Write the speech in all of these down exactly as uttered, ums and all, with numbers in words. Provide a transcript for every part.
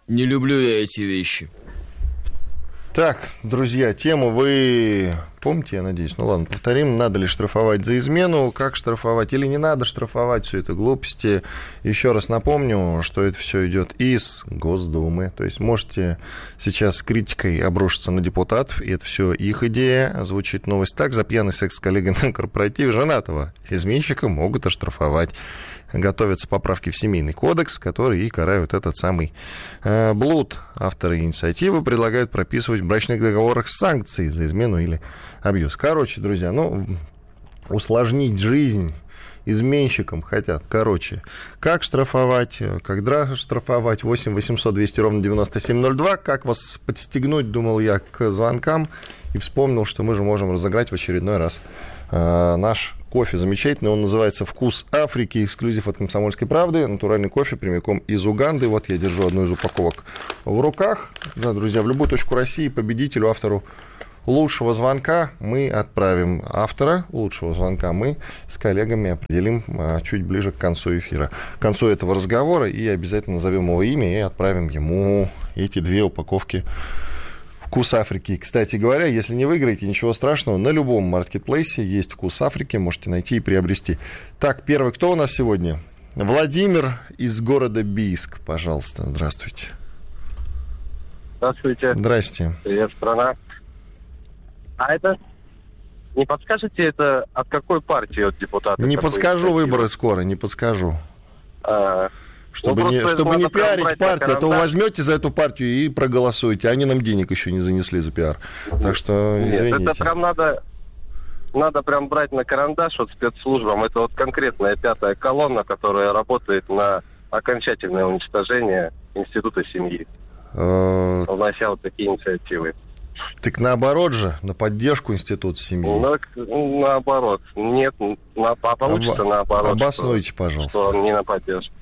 Не люблю я эти вещи. Так, друзья, тему вы помните, я надеюсь? Ну ладно, повторим. Надо ли штрафовать за измену? Как штрафовать? Или не надо штрафовать? Все это глупости. Еще раз напомню, что это все идет из Госдумы. То есть можете сейчас с критикой обрушиться на депутатов, и это все их идея. Звучит новость так: за пьяный секс с коллегой на корпоративе женатого изменщика могут оштрафовать. Готовятся поправки в Семейный кодекс, которые и карают этот самый э, блуд. Авторы инициативы предлагают прописывать в брачных договорах санкции за измену или абьюз. Короче, друзья, ну, усложнить жизнь изменщикам хотят. Короче, как штрафовать, когда штрафовать? восемь восемьсот двести ровно девяносто семь ноль два. Как вас подстегнуть, думал я, к звонкам. И вспомнил, что мы же можем разыграть в очередной раз э, наш кофе замечательный. Он называется «Вкус Африки», эксклюзив от «Комсомольской правды». Натуральный кофе прямиком из Уганды. Вот я держу одну из упаковок в руках. Да, друзья, в любую точку России победителю, автору лучшего звонка мы отправим. Автора лучшего звонка мы с коллегами определим а, чуть ближе к концу эфира. К концу этого разговора и обязательно назовем его имя и отправим ему эти две упаковки «Вкус Африки». Кстати говоря, если не выиграете, ничего страшного, на любом маркетплейсе есть «Вкус Африки», можете найти и приобрести. Так, первый, кто у нас сегодня? Владимир из города Бийск, пожалуйста, здравствуйте. Здравствуйте. Здрасте. Привет, страна. А это, не подскажете, это от какой партии, от депутата? Не подскажу, выборы скоро, не подскажу. А... Чтобы, ну, не, чтобы не пиарить партию, а то вы возьмете за эту партию и проголосуете. Они нам денег еще не занесли за пиар. Так что, извините. Нет, это прям надо, надо прям брать на карандаш вот спецслужбам. Это вот конкретная пятая колонна, которая работает на окончательное уничтожение института семьи. Внося вот такие инициативы. Так наоборот же, на поддержку института семьи. Ну, наоборот. Нет, на, а получится Об... наоборот. Обоснуйте, что, пожалуйста. Что не на поддержку.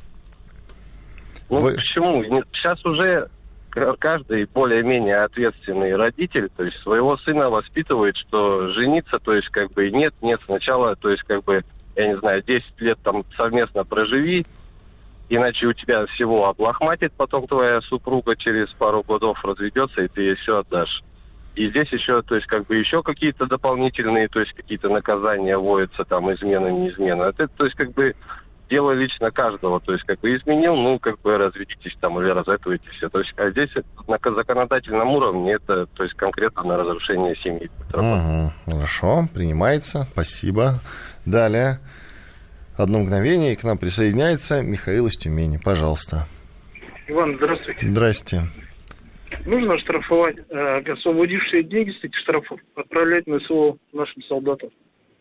Ну, Вы... почему? Сейчас уже каждый более-менее ответственный родитель, то есть своего сына воспитывает, что жениться, то есть как бы нет, нет, сначала, то есть как бы, я не знаю, десять лет там совместно проживи, иначе у тебя всего облахматит, потом твоя супруга через пару годов разведется, и ты ей все отдашь. И здесь еще, то есть как бы еще какие-то дополнительные, то есть какие-то наказания вводятся, там, измена, не измена. Это, то есть как бы дело лично каждого, то есть как бы изменил, ну как бы разведитесь там или разэтуетесь. То есть, а здесь на законодательном уровне это, то есть конкретно на разрушение семьи. Угу, хорошо, принимается, спасибо. Далее, одно мгновение, и к нам присоединяется Михаил из Тюмени, пожалуйста. Иван, здравствуйте. Здрасте. Нужно штрафовать э, освободившие деньги с этих штрафов, отправлять на СВО нашим солдатам.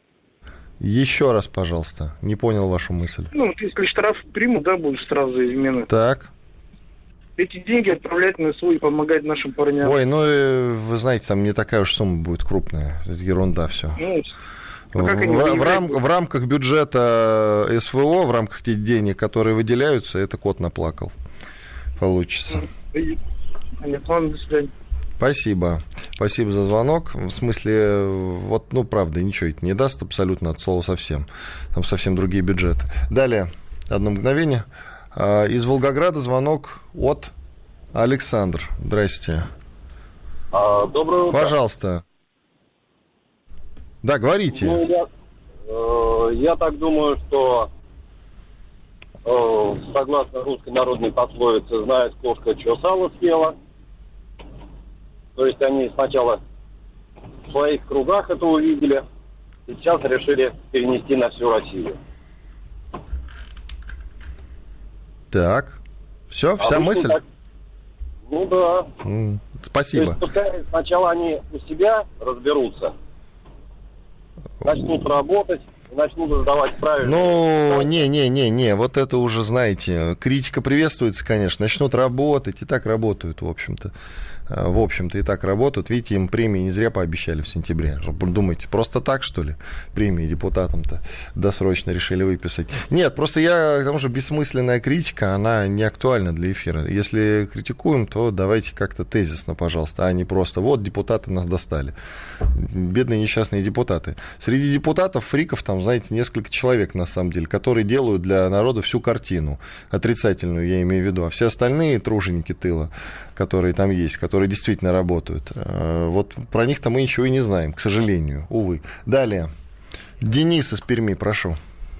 Еще раз, пожалуйста. Не понял вашу мысль. Ну, если штраф примут, да, будет штраф за измену. Так. Эти деньги отправлять на СВО и помогать нашим парням. Ой, ну, вы знаете, там не такая уж сумма будет крупная. Это ерунда все. Ну, а в, в, рам, в рамках бюджета СВО, в рамках тех денег, которые выделяются, это кот наплакал. Получится. Нет, ладно, до свидания. Спасибо. Спасибо за звонок. В смысле, вот, ну, правда, ничего это не даст абсолютно от слова совсем. Там совсем другие бюджеты. Далее, одно мгновение. Из Волгограда звонок от Александр. Здрасте. А, доброе утро. Пожалуйста. Да, говорите. Ну, я, э, я так думаю, что э, согласно русской народной пословице, знает кошка, что сало съела. То есть они сначала в своих кругах это увидели, и сейчас решили перенести на всю Россию. Так, все, а вся мысль? Так... Ну да. Mm, спасибо. То есть, пускай сначала они у себя разберутся, начнут работать, начнут задавать правильные... Ну, не-не-не-не, вот это уже, знаете, критика приветствуется, конечно, начнут работать, и так работают, в общем-то. В общем-то, и так работают. Видите, им премии не зря пообещали в сентябре. Думаете, просто так, что ли, премии депутатам-то досрочно решили выписать? Нет, просто я, к тому же, бессмысленная критика, она не актуальна для эфира. Если критикуем, то давайте как-то тезисно, пожалуйста, а не просто вот депутаты нас достали. Бедные несчастные депутаты. Среди депутатов фриков там там, знаете, несколько человек, на самом деле, которые делают для народа всю картину. Отрицательную, я имею в виду. А все остальные труженики тыла, которые там есть, которые действительно работают, вот про них-то мы ничего и не знаем, к сожалению, увы. Далее. Денис из Перми, прошу.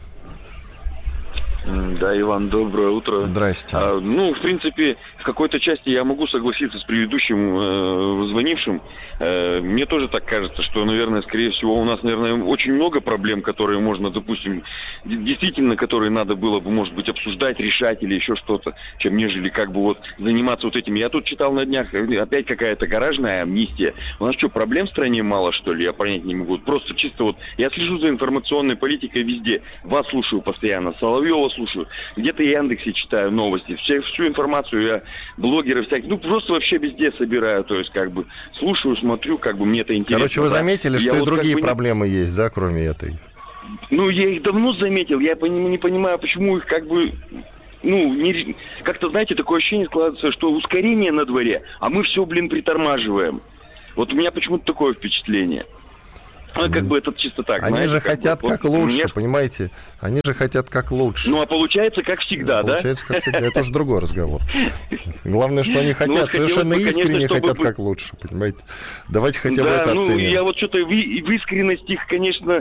Да, Иван, доброе утро. Здрасте. А, ну, в принципе, в какой-то части я могу согласиться с предыдущим э, звонившим. Э, мне тоже так кажется, что, наверное, скорее всего, у нас, наверное, очень много проблем, которые можно, допустим, действительно, которые надо было бы, может быть, обсуждать, решать или еще что-то, чем нежели как бы вот заниматься вот этим. Я тут читал на днях, опять какая-то гаражная амнистия. У нас что, проблем в стране мало, что ли? Я понять не могу. Просто чисто вот, я слежу за информационной политикой везде. Вас слушаю постоянно, Соловьева слушаю. Где-то я в Яндексе читаю новости. Всю, всю информацию я, блогеры всякие, ну, просто вообще везде собираю. То есть, как бы, слушаю, смотрю, как бы, мне это интересно. Короче, вы заметили, да? что я и вот другие как бы проблемы не... есть, да, кроме этой? Ну, я их давно заметил. Я не понимаю, почему их, как бы... Ну, не, как-то, знаете, такое ощущение складывается, что ускорение на дворе, а мы все, блин, притормаживаем. Вот у меня почему-то такое впечатление. Ну, как бы это чисто так. Они знаете, же как хотят бы, как вот, лучше, мне... понимаете? Они же хотят как лучше. Ну, а получается как всегда, да? Получается как всегда. Это уже другой разговор. Главное, что они хотят, совершенно искренне хотят как лучше, понимаете? Давайте хотя бы это оценим. Да, ну, я вот что-то в искренность их, конечно...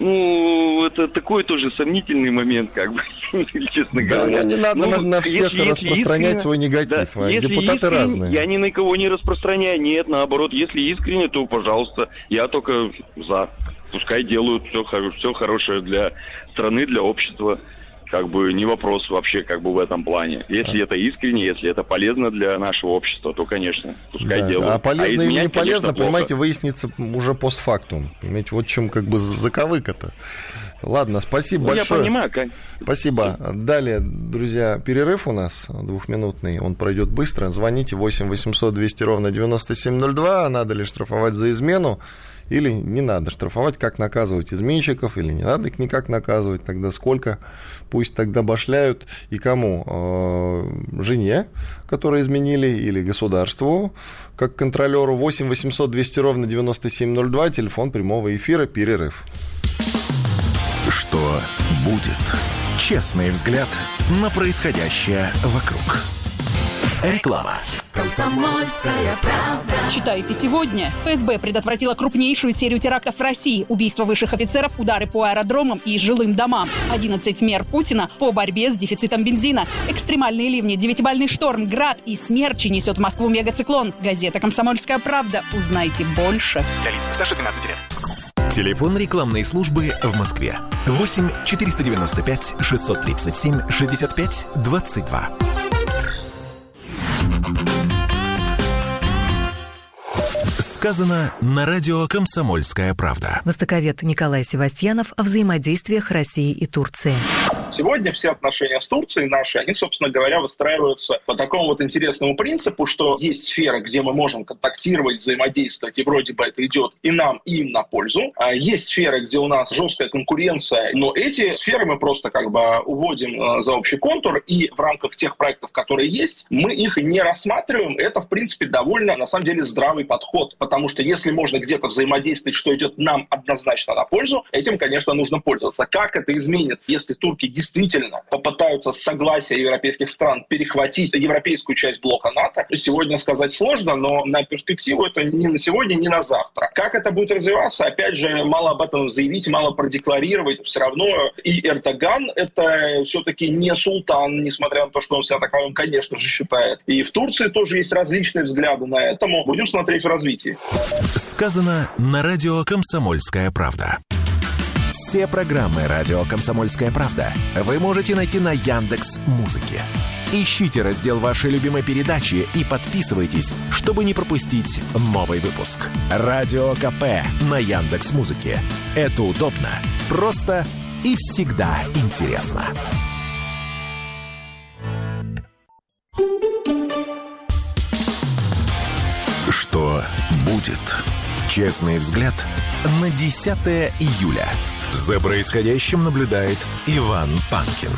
Ну, это такой тоже сомнительный момент, как бы, честно да, говоря. Да, не надо ну, на, на всех если, распространять если свой негатив, да, а депутаты искренне, разные. Я ни на кого не распространяю, нет, наоборот, если искренне, то, пожалуйста, я только за. Пускай делают все, все хорошее для страны, для общества. Как бы не вопрос вообще как бы в этом плане. Если а. это искренне, если это полезно для нашего общества, то, конечно, пускай да. делают. А полезно а или не полезно, конечно, понимаете, выяснится уже постфактум. Понимаете, вот в чем как бы заковыка-то. Ладно, спасибо ну, большое. Я понимаю, как... Спасибо. Далее, друзья, перерыв у нас двухминутный, он пройдет быстро. Звоните восемь восемьсот двести ровно девяносто семь ноль два. Надо ли штрафовать за измену? Или не надо штрафовать, как наказывать изменщиков, или не надо их никак наказывать, тогда сколько, пусть тогда башляют, и кому? Э-э- жене, которой изменили, или государству, как контролеру. Восемь восемьсот двести ровно девяносто семь ноль два, телефон прямого эфира, перерыв. Что будет? Честный взгляд на происходящее вокруг. Реклама. Комсомольская правда. Читайте сегодня. ФСБ предотвратила крупнейшую серию терактов в России. Убийства высших офицеров, удары по аэродромам и жилым домам. одиннадцать мер Путина по борьбе с дефицитом бензина. Экстремальные ливни, девятибальный шторм, град и смерчи несет в Москву мегациклон. Газета «Комсомольская правда». Узнайте больше. Для лиц старше двенадцати лет. Телефон рекламной службы в Москве. восемь четыреста девяносто пять шестьсот тридцать семь шестьдесят пять двадцать два. Сказано на радио «Комсомольская правда». Востоковед Николай Севастьянов о взаимодействиях России и Турции. Сегодня все отношения с Турцией наши, они, собственно говоря, выстраиваются по такому вот интересному принципу, что есть сферы, где мы можем контактировать, взаимодействовать, и вроде бы это идет и нам, и им на пользу. А есть сферы, где у нас жесткая конкуренция, но эти сферы мы просто как бы уводим за общий контур, и в рамках тех проектов, которые есть, мы их не рассматриваем. Это, в принципе, довольно, на самом деле, здравый подход, потому что если можно где-то взаимодействовать, что идет нам однозначно на пользу, этим, конечно, нужно пользоваться. Как это изменится, если турки действительно попытаются с согласия европейских стран перехватить европейскую часть блока НАТО? Сегодня сказать сложно, но на перспективу это ни на сегодня, ни на завтра. Как это будет развиваться? Опять же, мало об этом заявить, мало продекларировать. Все равно и Эрдоган — это все-таки не султан, несмотря на то, что он себя таковым, конечно же, считает. И в Турции тоже есть различные взгляды на это. Будем смотреть в развитии. Сказано на радио «Комсомольская правда». Все программы радио «Комсомольская правда» вы можете найти на Яндекс.Музыке. Ищите раздел вашей любимой передачи и подписывайтесь, чтобы не пропустить новый выпуск. Радио КП на Яндекс.Музыке. Это удобно, просто и всегда интересно. Что будет? Честный взгляд на десятое июля. За происходящим наблюдает Иван Панкин.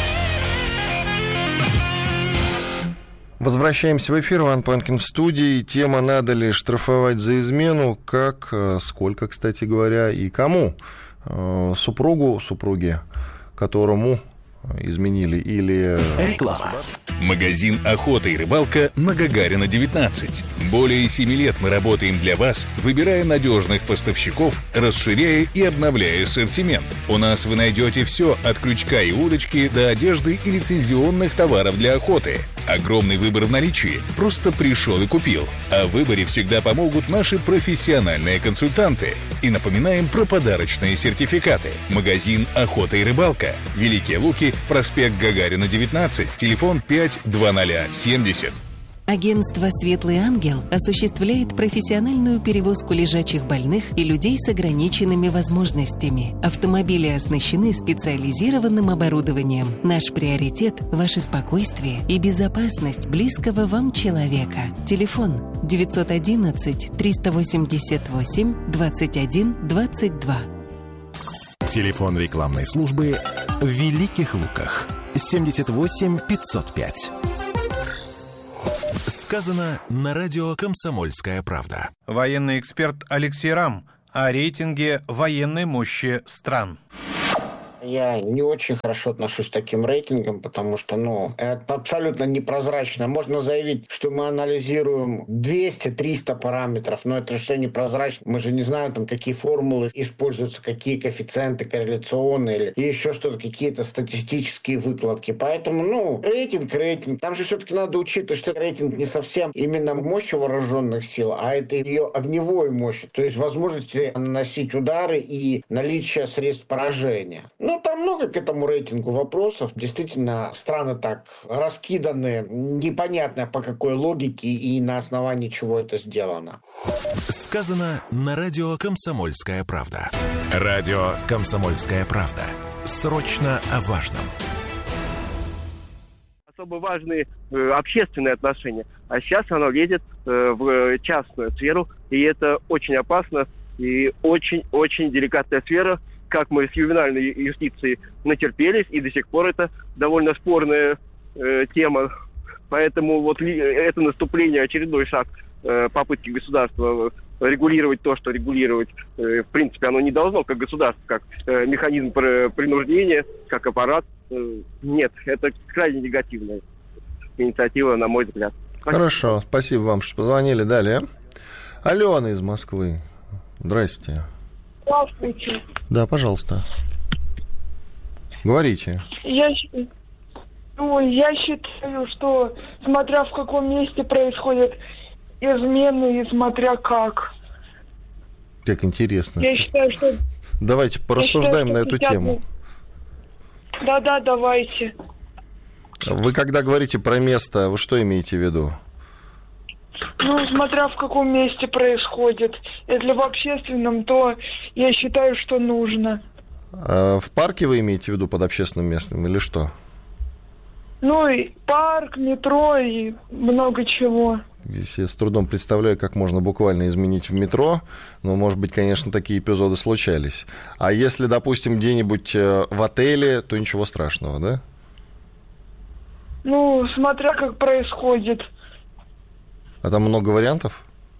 Возвращаемся в эфир. Иван Панкин в студии. Тема: надо ли штрафовать за измену, как, сколько, кстати говоря, и кому. э, супругу, супруге, которому изменили, или... Реклама. Магазин «Охота и рыбалка» на Гагарина, девятнадцать. Более семи лет мы работаем для вас, выбирая надежных поставщиков, расширяя и обновляя ассортимент. У нас вы найдете все от крючка и удочки до одежды и лицензионных товаров для охоты. Огромный выбор в наличии. Просто пришел и купил. А в выборе всегда помогут наши профессиональные консультанты. И напоминаем про подарочные сертификаты. Магазин «Охота и рыбалка». Великие Луки, проспект Гагарина, девятнадцать, телефон пять двадцать семьдесят. Агентство «Светлый ангел» осуществляет профессиональную перевозку лежачих больных и людей с ограниченными возможностями. Автомобили оснащены специализированным оборудованием. Наш приоритет – ваше спокойствие и безопасность близкого вам человека. Телефон девятьсот одиннадцать триста восемьдесят восемь двадцать один двадцать два. Телефон рекламной службы в Великих Луках. семьдесят восемь пятьсот пять. Сказано на радио «Комсомольская правда». Военный эксперт Алексей Рам о рейтинге военной мощи стран. Я не очень хорошо отношусь к таким рейтингам, потому что, ну, это абсолютно непрозрачно. Можно заявить, что мы анализируем двести-триста параметров, но это же все непрозрачно. Мы же не знаем, там, какие формулы используются, какие коэффициенты корреляционные или еще что-то, какие-то статистические выкладки. Поэтому, ну, рейтинг, рейтинг. Там же все-таки надо учитывать, что рейтинг не совсем именно мощь вооруженных сил, а это ее огневой мощь, то есть возможности наносить удары и наличие средств поражения. Ну, там много к этому рейтингу вопросов. Действительно, страны так раскиданы, непонятно по какой логике и на основании чего это сделано. Сказано на радио «Комсомольская правда». Радио «Комсомольская правда». Срочно о важном. Особо важные э, общественные отношения. А сейчас оно лезет э, в частную сферу, и это очень опасно и очень-очень деликатная сфера. Как мы с ювенальной юстицией натерпелись, и до сих пор это довольно спорная э, тема. Поэтому вот ли, это наступление, очередной шаг э, попытки государства регулировать то, что регулировать, э, в принципе, оно не должно, как государство, как э, механизм принуждения, как аппарат. Э, нет, это крайне негативная инициатива, на мой взгляд. Спасибо. Хорошо, спасибо вам, что позвонили. Далее. Алена из Москвы. Здрасте. Здравствуйте. Да, пожалуйста. Говорите. Я, ну, я считаю, что смотря в каком месте происходят измены и смотря как. Как интересно. Я считаю, что... Давайте порассуждаем считаю, на эту хотя бы... тему. Да-да, давайте. Вы когда говорите про место, вы что имеете в виду? Ну, смотря в каком месте происходит. Если в общественном, то я считаю, что нужно. А в парке вы имеете в виду под общественным местом или что? Ну, и парк, метро и много чего. Здесь я с трудом представляю, как можно буквально изменить в метро. Но, может быть, конечно, такие эпизоды случались. А если, допустим, где-нибудь в отеле, то ничего страшного, да? Ну, смотря как происходит. А там много вариантов?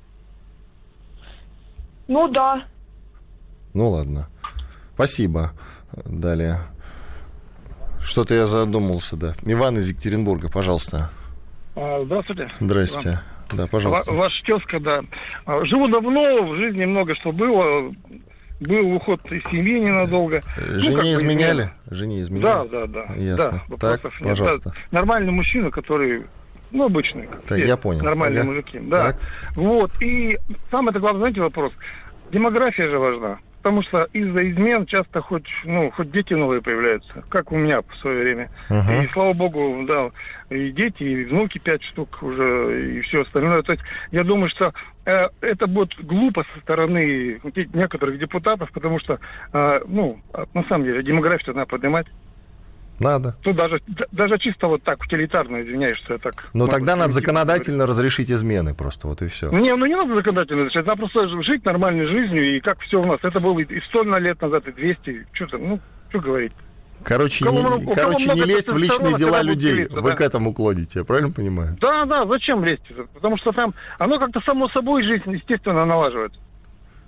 Ну, да. Ну, ладно. Спасибо. Далее. Что-то я задумался, да. Иван из Екатеринбурга, пожалуйста. Здравствуйте. Здрасте. Иван. Да, пожалуйста. В- Ваша тезка, да. Живу давно, в жизни много что было. Был уход из семьи ненадолго. Жене ну, изменяли? Измен... Жене изменяли? Да, да, да. Ясно. Да, так, нет. пожалуйста. Да, нормальный мужчина, который... Ну, обычный. Так, я понял. Нормальные ага. мужики. Да. Так. Вот. И самый главный, знаете, вопрос. Демография же важна. Потому что из-за измен часто хоть, ну, хоть дети новые появляются. Как у меня в свое время. Uh-huh. И слава богу, да, и дети, и внуки пять штук уже, и все остальное. То есть я думаю, что э, это будет глупо со стороны некоторых депутатов, потому что, э, ну, на самом деле, демографию надо поднимать. Надо. Тут даже, даже чисто вот так, утилитарно, извиняюсь, что я так... Но тогда надо законодательно говорить. разрешить измены просто, вот и все. Не, ну не надо законодательно разрешать, надо просто жить нормальной жизнью, и как все у нас. Это было и сто лет назад, и двести, что-то, ну, что говорить. Короче, не, много, короче, не лезть в личные дела людей, вы да. к этому клоните, я правильно понимаю? Да, да, зачем лезть? Потому что там, оно как-то само собой, жизнь, естественно, налаживается.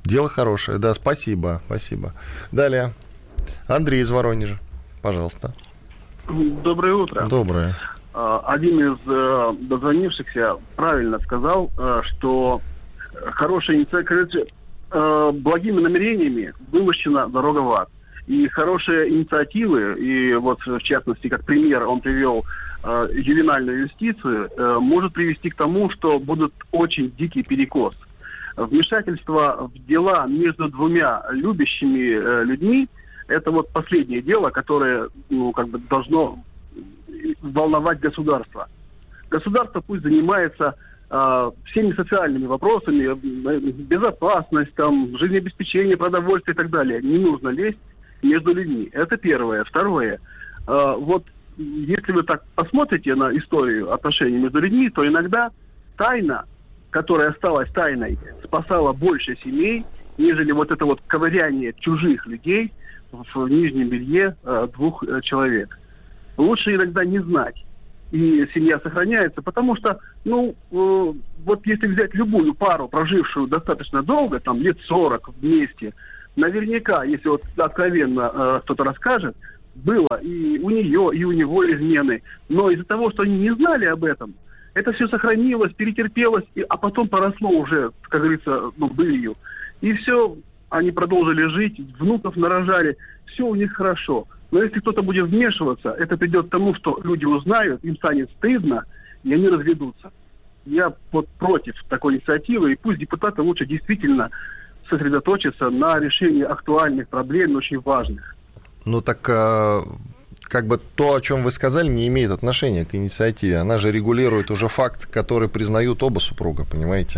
Дело хорошее, да, спасибо, спасибо. Далее. Андрей из Воронежа, пожалуйста. Доброе утро. Доброе. Один из э, дозвонившихся правильно сказал, э, что хорошая инициатива, э, благими намерениями вымощена дорога в ад. И хорошие инициативы, и вот в частности, как пример, он привел э, ювенальную юстицию, э, может привести к тому, что будет очень дикий перекос. Вмешательство в дела между двумя любящими э, людьми – это вот последнее дело, которое, ну, как бы должно волновать государство. Государство пусть занимается э, всеми социальными вопросами, безопасность, там, жизнеобеспечение, продовольствие и так далее. Не нужно лезть между людьми. Это первое. Второе. Э, вот если вы так посмотрите на историю отношений между людьми, то иногда тайна, которая осталась тайной, спасала больше семей, нежели вот это вот ковыряние чужих людей в нижнем белье э, двух э, человек. Лучше иногда не знать, и семья сохраняется, потому что, ну, э, вот если взять любую пару, прожившую достаточно долго, там, лет сорок вместе, наверняка, если вот откровенно э, кто-то расскажет, было и у нее, и у него измены, но из-за того, что они не знали об этом, это все сохранилось, перетерпелось, и, а потом поросло уже, как говорится, ну, былью. И все, они продолжили жить, внуков нарожали, все у них хорошо. Но если кто-то будет вмешиваться, это придет к тому, что люди узнают, им станет стыдно, и они разведутся. Я вот против такой инициативы, и пусть депутаты лучше действительно сосредоточатся на решении актуальных проблем, но очень важных. Ну так, как бы то, о чем вы сказали, не имеет отношения к инициативе. Она же регулирует уже факт, который признают оба супруга, понимаете?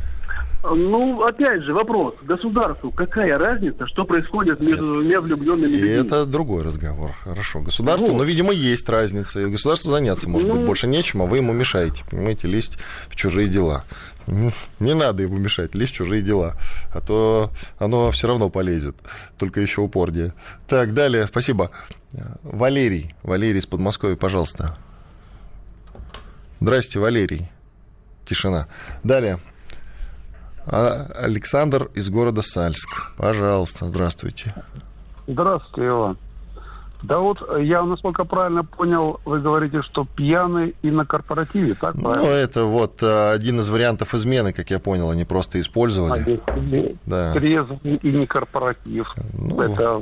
Ну, опять же, вопрос. Государству какая разница, что происходит между двумя влюбленными людьми? И это другой разговор. Хорошо. Государству, вот. Ну, видимо, есть разница. И государству заняться, может ну... быть, больше нечем, а вы ему мешаете, понимаете, лезть в чужие дела. Не надо ему мешать, лезть в чужие дела. А то оно все равно полезет. Только еще упорнее. Так, далее. Спасибо. Валерий. Валерий из Подмосковья, пожалуйста. Здрасте, Валерий. Тишина. Далее. Александр из города Сальск. Пожалуйста, здравствуйте. Здравствуйте, Иван. Да вот, я, насколько правильно понял, вы говорите, что пьяный и на корпоративе, так? Ну, правильно? Это вот один из вариантов измены, как я понял, они просто использовали. А да. Трезвый и не корпоратив. Ну, это...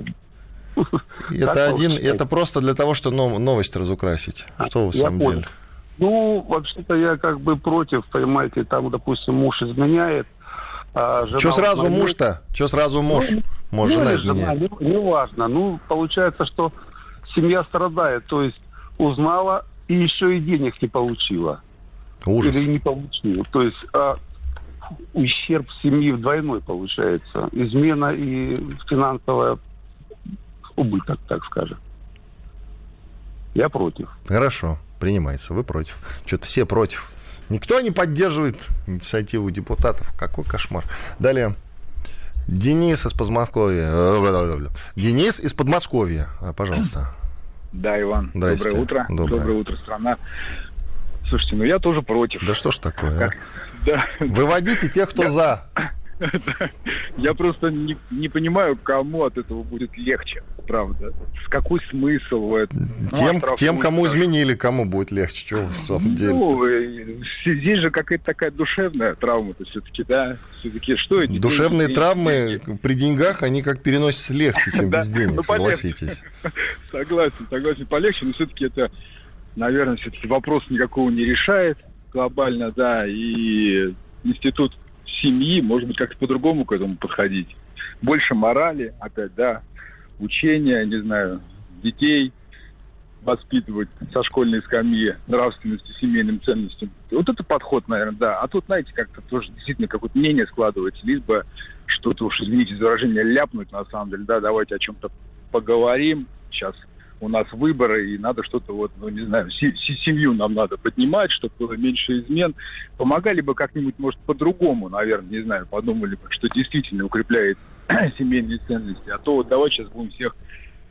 Это, один, это просто для того, чтобы новость разукрасить. Что вы в самом деле? Ну, вообще-то я как бы против, понимаете, там, допустим, муж изменяет, а жена... Что сразу узнает... муж-то? Что сразу муж? Ну, Может, ну, жена изменяет? изменяет? Не, не важно. Ну, получается, что семья страдает, то есть узнала и еще и денег не получила. Ужас. Или не получила. То есть а, ущерб семьи двойной получается. Измена и финансовая убыток, так скажем. Я против. Хорошо, принимается. Вы против. Что-то все против. Никто не поддерживает инициативу депутатов. Какой кошмар. Далее. Денис из Подмосковья. Денис из Подмосковья. Пожалуйста. Да, Иван. Доброе утро. Доброе. Доброе утро, страна. Слушайте, ну я тоже против. Да что ж такое, как... а? Да. Выводите тех, кто я... за. Я просто не, не понимаю, кому от этого будет легче, правда. С какой смысл в этом? Тем, ну, тем кому изменили, кому будет легче, что в самом деле. Ну, здесь же какая-то такая душевная травма-то все-таки, да? Все-таки что эти Душевные деньги, травмы деньги? При деньгах, они как переносятся легче, чем без денег, согласитесь. Согласен, согласен, полегче, но все-таки это, наверное, все-таки вопрос никакого не решает глобально, да, и институт семьи, может быть, как-то по-другому к этому подходить. Больше морали, опять, да, учения, не знаю, детей воспитывать со школьной скамьи, нравственности, семейным ценностям. Вот это подход, наверное, да. А тут, знаете, как-то тоже действительно какое-то мнение складывается, либо что-то уж, извините за выражение, ляпнуть, на самом деле, да, давайте о чем-то поговорим. Сейчас у нас выборы, и надо что-то, вот, ну, не знаю, семью нам надо поднимать, чтобы было меньше измен. Помогали бы как-нибудь, может, по-другому, наверное, не знаю, подумали бы, что действительно укрепляет семейные ценности. А то вот давай сейчас будем всех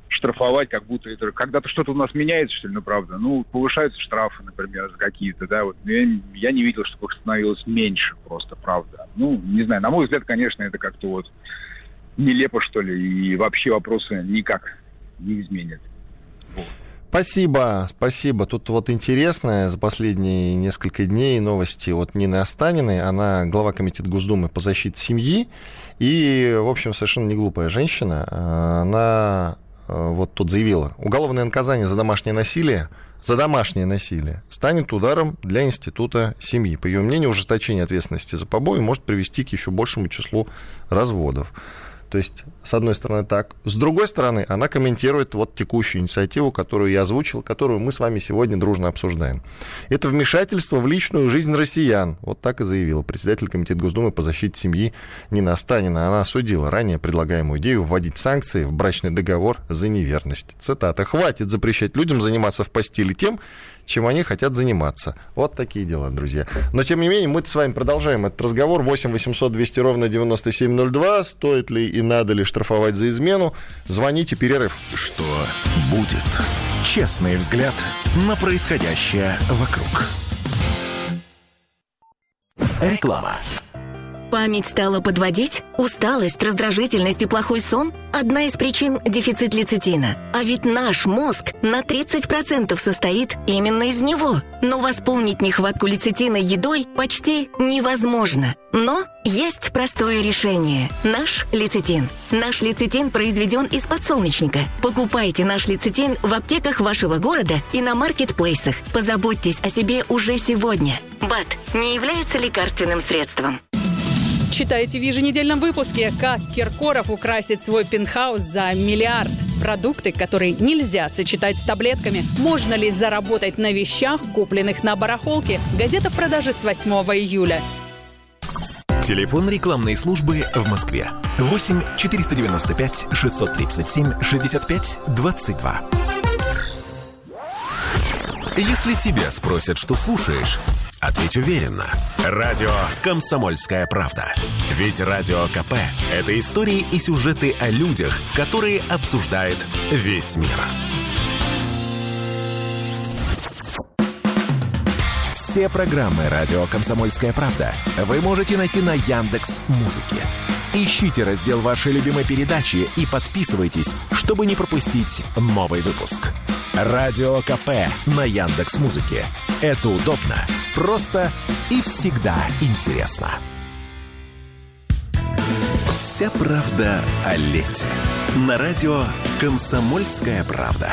штрафовать, как будто это когда-то что-то у нас меняется, что ли, ну, правда. Ну, повышаются штрафы, например, за какие-то, да, вот. Я, я не видел, чтобы их становилось меньше просто, правда. Ну, не знаю, на мой взгляд, конечно, это как-то вот нелепо, что ли, и вообще вопросы никак не изменят. Вот. Спасибо, спасибо. Тут вот интересная за последние несколько дней новости от Нины Останиной. Она глава комитета Госдумы по защите семьи. И, в общем, совершенно не глупая женщина. Она вот тут заявила: уголовное наказание за домашнее насилие, за домашнее насилие станет ударом для института семьи. По ее мнению, ужесточение ответственности за побои может привести к еще большему числу разводов. То есть, с одной стороны, так. С другой стороны, она комментирует вот текущую инициативу, которую я озвучил, которую мы с вами сегодня дружно обсуждаем. Это вмешательство в личную жизнь россиян. Вот так и заявила председатель комитета Госдумы по защите семьи Нина Останина. Она осудила ранее предлагаемую идею вводить санкции в брачный договор за неверность. Цитата: «Хватит запрещать людям заниматься в постели тем, чем они хотят заниматься». Вот такие дела, друзья. Но, тем не менее, мы с вами продолжаем этот разговор. восемь восемьсот двести ровно девяносто семь ноль два. Стоит ли и надо ли штрафовать за измену? Звоните, перерыв. Что будет? Честный взгляд на происходящее вокруг. Реклама. Память стала подводить? Усталость, раздражительность и плохой сон – одна из причин – дефицит лецитина. А ведь наш мозг на тридцать процентов состоит именно из него. Но восполнить нехватку лецитина едой почти невозможно. Но есть простое решение – наш лецитин. Наш лецитин произведен из подсолнечника. Покупайте наш лецитин в аптеках вашего города и на маркетплейсах. Позаботьтесь о себе уже сегодня. БАД не является лекарственным средством. Читайте в еженедельном выпуске, как Киркоров украсит свой пентхаус за миллиард. Продукты, которые нельзя сочетать с таблетками. Можно ли заработать на вещах, купленных на барахолке? Газета в продаже с восьмого июля. Телефон рекламной службы в Москве. восемь четыреста девяносто пять шестьсот тридцать семь шестьдесят пять двадцать два. Если тебя спросят, что слушаешь, ответь уверенно. Радио «Комсомольская правда». Ведь Радио КП – это истории и сюжеты о людях, которые обсуждает весь мир. Все программы «Радио Комсомольская правда» вы можете найти на Яндекс.Музыке. Ищите раздел вашей любимой передачи и подписывайтесь, чтобы не пропустить новый выпуск. Радио КП на Яндекс.Музыке. Это удобно, просто и всегда интересно. Вся правда о лете. На радио «Комсомольская правда».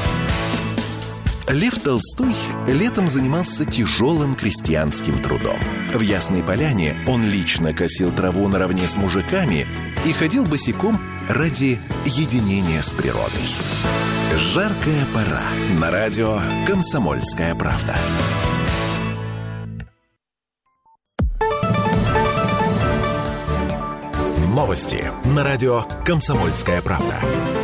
Лев Толстой летом занимался тяжелым крестьянским трудом. В Ясной Поляне он лично косил траву наравне с мужиками и ходил босиком ради единения с природой. Жаркая пора. На радио «Комсомольская правда». Новости на радио «Комсомольская правда».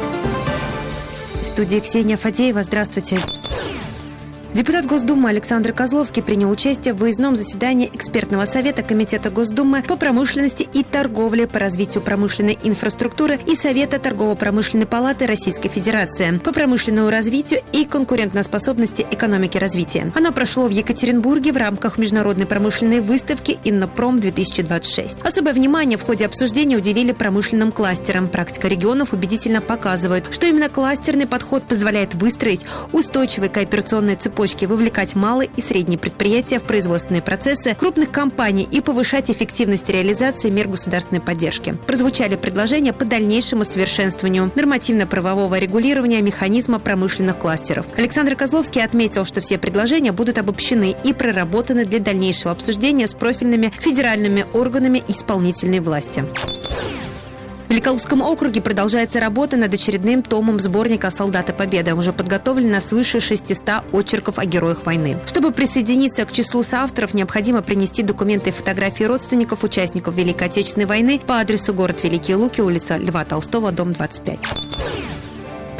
В студии Ксения Фадеева. Здравствуйте. Депутат Госдумы Александр Козловский принял участие в выездном заседании экспертного совета Комитета Госдумы по промышленности и торговле, по развитию промышленной инфраструктуры и Совета торгово-промышленной палаты Российской Федерации по промышленному развитию и конкурентоспособности экономики развития. Оно прошло в Екатеринбурге в рамках международной промышленной выставки «Иннопром-две тысячи двадцать шесть». Особое внимание в ходе обсуждения уделили промышленным кластерам. Практика регионов убедительно показывает, что именно кластерный подход позволяет выстроить устойчивые кооперационные цепочки, вовлекать малые и средние предприятия в производственные процессы крупных компаний и повышать эффективность реализации мер государственной поддержки. Прозвучали предложения по дальнейшему совершенствованию нормативно-правового регулирования механизма промышленных кластеров. Александр Козловский отметил, что все предложения будут обобщены и проработаны для дальнейшего обсуждения с профильными федеральными органами исполнительной власти. В Великолукском округе продолжается работа над очередным томом сборника «Солдаты Победы». Уже подготовлено свыше шестисот очерков о героях войны. Чтобы присоединиться к числу соавторов, необходимо принести документы и фотографии родственников участников Великой Отечественной войны по адресу город Великие Луки, улица Льва Толстого, дом двадцать пять.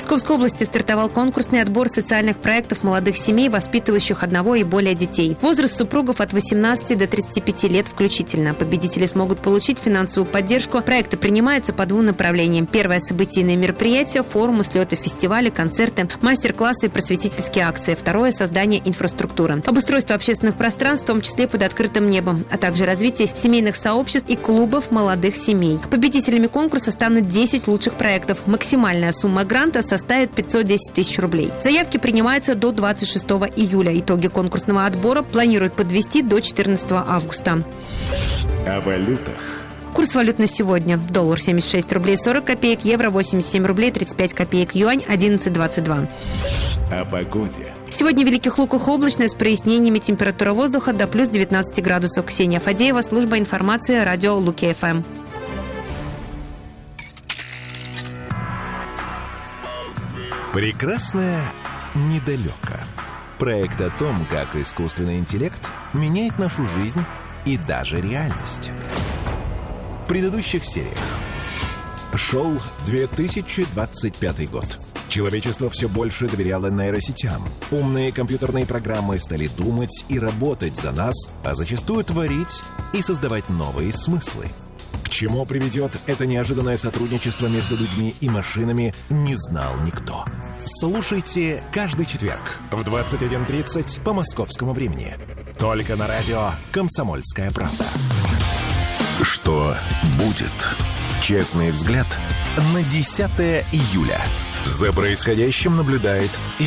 Московской области стартовал конкурсный отбор социальных проектов молодых семей, воспитывающих одного и более детей. Возраст супругов от восемнадцати до тридцати пяти лет включительно. Победители смогут получить финансовую поддержку. Проекты принимаются по двум направлениям. Первое – событийные мероприятия, форумы, слеты, фестивали, концерты, мастер-классы и просветительские акции. Второе – создание инфраструктуры. Обустройство общественных пространств, в том числе под открытым небом, а также развитие семейных сообществ и клубов молодых семей. Победителями конкурса станут десять лучших проектов. Максимальная сумма гранта составит пятьсот десять тысяч рублей. Заявки принимаются до двадцать шестого июля. Итоги конкурсного отбора планируют подвести до четырнадцатого августа. О валютах. Курс валют на сегодня. Доллар семьдесят шесть рублей сорок копеек, евро восемьдесят семь рублей тридцать пять копеек, юань одиннадцать двадцать два. О погоде. Сегодня в Великих Луках облачно, с прояснениями, температура воздуха до плюс девятнадцати градусов. Ксения Фадеева, служба информации, радио Луки-ФМ. Прекрасное недалеко. Проект о том, как искусственный интеллект меняет нашу жизнь и даже реальность. В предыдущих сериях. Шел две тысячи двадцать пятый год. Человечество все больше доверяло нейросетям. Умные компьютерные программы стали думать и работать за нас, а зачастую творить и создавать новые смыслы. К чему приведет это неожиданное сотрудничество между людьми и машинами, не знал никто. Слушайте каждый четверг в двадцать один тридцать по московскому времени. Только на радио «Комсомольская правда». Что будет? Честный взгляд на десятое июля. За происходящим наблюдает